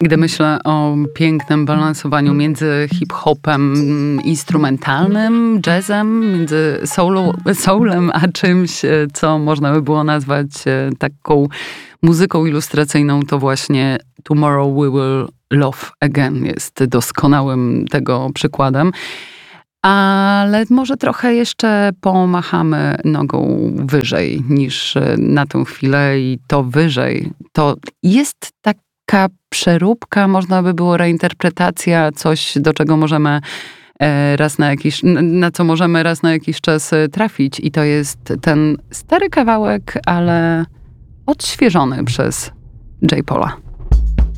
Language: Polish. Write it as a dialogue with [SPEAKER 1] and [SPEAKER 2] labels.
[SPEAKER 1] Gdy myślę o pięknym balansowaniu między hip-hopem instrumentalnym, jazzem, między soulem, a czymś, co można by było nazwać taką muzyką ilustracyjną, to właśnie Tomorrow We Will Love Again jest doskonałym tego przykładem. Ale może trochę jeszcze pomachamy nogą wyżej niż na tę chwilę i to wyżej to jest taka przeróbka, można by było reinterpretacja, coś do czego możemy na co możemy raz na jakiś czas trafić i to jest ten stary kawałek, ale odświeżony przez J. Paula.